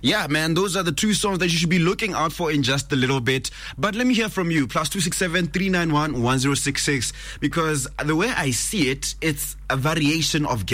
Yeah, man, those are the two songs that you should be looking out for in just a little bit. But let me hear from you, +267 391 1066, because the way I see it, it's a variation of